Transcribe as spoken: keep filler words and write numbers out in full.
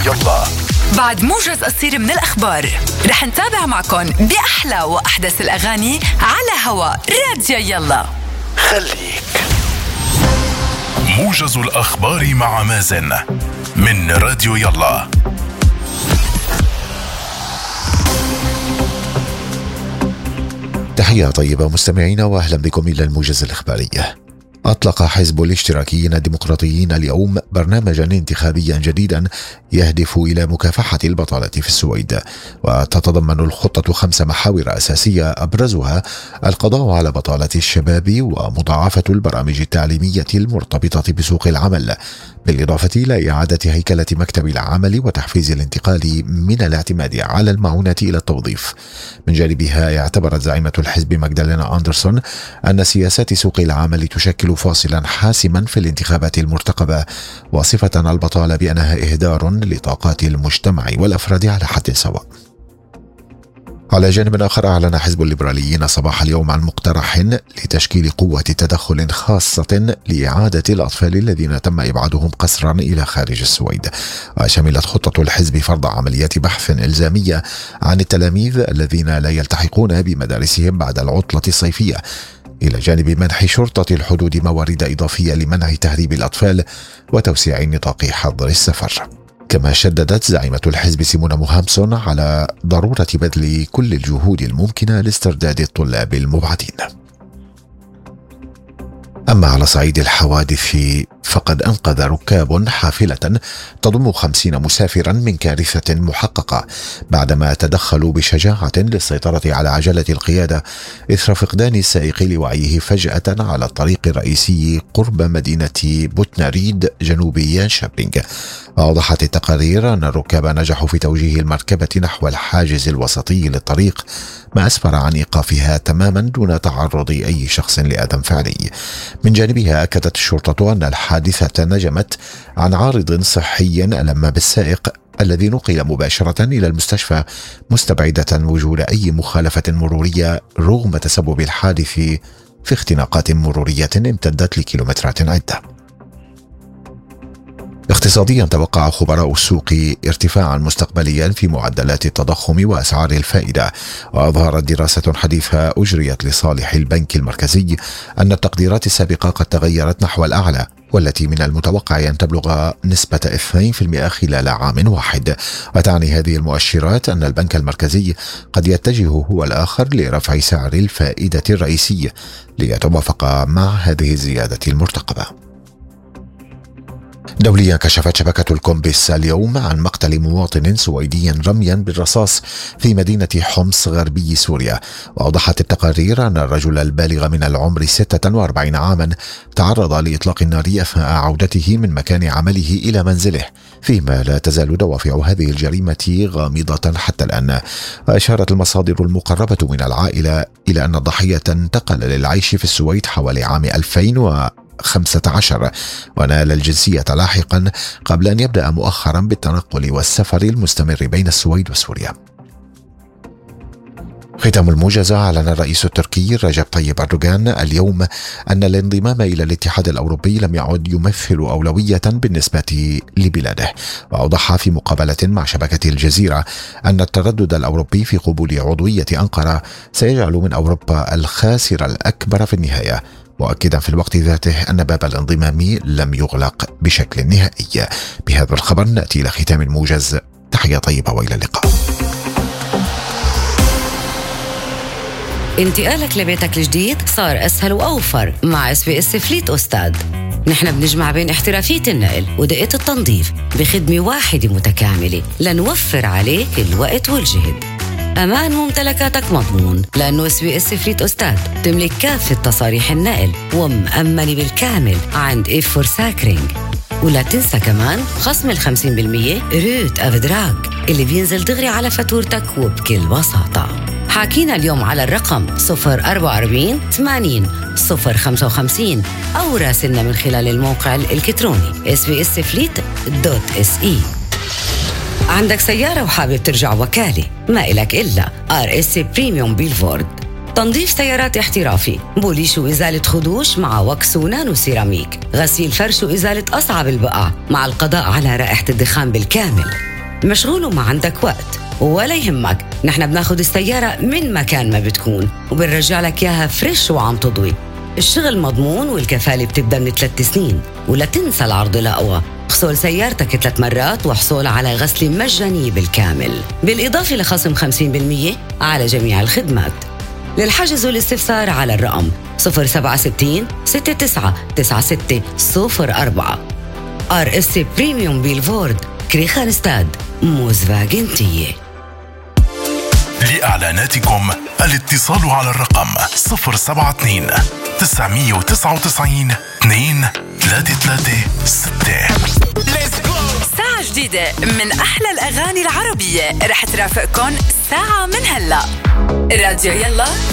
يلا. بعد موجز قصير من الأخبار رح نتابع معكم بأحلى وأحدث الأغاني على هوا راديو يلا. خليك موجز الأخبار مع مازن من راديو يلا. تحية طيبة مستمعينا وأهلا بكم إلى الموجز الإخباري. أطلق حزب الاشتراكيين الديمقراطيين اليوم برنامجا انتخابيا جديدا يهدف إلى مكافحة البطالة في السويد، وتتضمن الخطة خمس محاور أساسية أبرزها القضاء على بطالة الشباب ومضاعفة البرامج التعليمية المرتبطة بسوق العمل، بالإضافة إلى إعادة هيكلة مكتب العمل وتحفيز الانتقال من الاعتماد على المعونة إلى التوظيف. من جانبها اعتبرت زعيمة الحزب ماغدالينا أندرسون أن سياسات سوق العمل تشكل فاصلا حاسما في الانتخابات المرتقبة، وصفة البطالة بأنها إهدار لطاقات المجتمع والأفراد على حد سواء. على جانب آخر، أعلن حزب الليبراليين صباح اليوم عن مقترح لتشكيل قوة تدخل خاصة لإعادة الأطفال الذين تم إبعادهم قسرا إلى خارج السويد، وشملت خطة الحزب فرض عمليات بحث إلزامية عن التلاميذ الذين لا يلتحقون بمدارسهم بعد العطلة الصيفية، إلى جانب منح شرطة الحدود موارد إضافية لمنع تهريب الأطفال وتوسيع نطاق حظر السفر. كما شددت زعيمة الحزب سيمونا موهامسون على ضرورة بذل كل الجهود الممكنة لاسترداد الطلاب المبعدين. أما على صعيد الحوادث، فقد أنقذ ركاب حافلة تضم خمسين مسافرا من كارثة محققة بعدما تدخلوا بشجاعة للسيطرة على عجلة القيادة إثر فقدان السائق لوعيه فجأة على الطريق الرئيسي قرب مدينة بوتناريد جنوبي شابينغ. أوضحت التقارير أن الركاب نجحوا في توجيه المركبة نحو الحاجز الوسطي للطريق، ما أسفر عن إيقافها تماما دون تعرض أي شخص لأذى فعلي. من جانبها أكدت الشرطة أن الحادثة نجمت عن عارض صحي ألم بالسائق الذي نقل مباشرة إلى المستشفى، مستبعدة وجود أي مخالفة مرورية رغم تسبب الحادث في اختناقات مرورية امتدت لكيلومترات عدة. اقتصاديا، توقع خبراء السوق ارتفاعا مستقبليا في معدلات التضخم وأسعار الفائدة، وأظهرت دراسة حديثة أجريت لصالح البنك المركزي أن التقديرات السابقة قد تغيرت نحو الأعلى، والتي من المتوقع أن تبلغ نسبة اثنين بالمئة خلال عام واحد. وتعني هذه المؤشرات أن البنك المركزي قد يتجه هو الآخر لرفع سعر الفائدة الرئيسي ليتوافق مع هذه الزيادة المرتقبة. دوليا، كشفت شبكة الكومبس اليوم عن مقتل مواطن سويدي رميا بالرصاص في مدينة حمص غربي سوريا. وأوضحت التقارير أن الرجل البالغ من العمر ستة وأربعين عاما تعرض لإطلاق النار أثناء عودته من مكان عمله إلى منزله، فيما لا تزال دوافع هذه الجريمة غامضة حتى الآن. وأشارت المصادر المقربة من العائلة إلى أن الضحية انتقل للعيش في السويد حوالي عام ألفين وخمسة عشر، ونال الجنسية لاحقا قبل أن يبدأ مؤخرا بالتنقل والسفر المستمر بين السويد وسوريا. ختام الموجز. أعلن الرئيس التركي رجب طيب أردوغان اليوم أن الانضمام إلى الاتحاد الأوروبي لم يعد يمثل أولوية بالنسبة لبلاده. وأوضح في مقابلة مع شبكة الجزيرة أن التردد الأوروبي في قبول عضوية أنقرة سيجعل من أوروبا الخاسر الأكبر في النهاية، مؤكدا في الوقت ذاته أن باب الانضمام لم يغلق بشكل نهائي. بهذا الخبر نأتي إلى ختام الموجز. تحية طيبة وإلى اللقاء. انتقالك لبيتك الجديد صار أسهل وأوفر مع اس بي اس فليت أستاذ. نحن بنجمع بين احترافية النقل ودقة التنظيف بخدمة واحدة متكاملة لنوفر عليك الوقت والجهد. أمان ممتلكاتك مضمون، لأنه اس بي اس فليت أستاذ تملك كافة تصاريح النقل ومأمنة بالكامل عند إف فور ساكرينج. ولا تنسى كمان خصم الخمسين بالمية روت أفدراج اللي بينزل دغري على فاتورتك وبكل بساطة. حاكينا اليوم على الرقم صفر أربعة أربعين ثمانين صفر خمسة وخمسين أو راسلنا من خلال الموقع الإلكتروني اس بي اس فليت دوت اس اي. عندك سيارة وحابب ترجع وكالة؟ ما إلك إلا آر إس بريميوم بيلفورد، تنظيف سيارات احترافي، بوليش وإزالة خدوش مع وكس ونانو سيراميك، غسيل فرش وإزالة أصعب البقع مع القضاء على رائحة الدخان بالكامل. مشغول وما عندك وقت، ولا يهمك، نحن بناخد السيارة من مكان ما بتكون وبنرجع لك إياها فريش وعم تضوي. الشغل مضمون والكفالة بتبدأ من ثلاث سنين، ولا تنسى العرض الأقوى، اغسل سيارتك ثلاث مرات واحصل على غسل مجاني بالكامل، بالإضافة لخصم خمسين بالمية على جميع الخدمات. للحجز والاستفسار على الرقم صفر سبعة ستين ستة تسعة تسعة ستة صفر أربعة. آر إس بريميوم بيلفورد كريخانستاد موزفاجن تيه. لإعلاناتكم الاتصال على الرقم صفر سبعة اثنين تسعمية وتسعة وتسعين اثنين ثلاثة ثلاثة ستة. ساعة جديدة من أحلى الأغاني العربية رح ترافقكم ساعة من هلأ. راديو يلا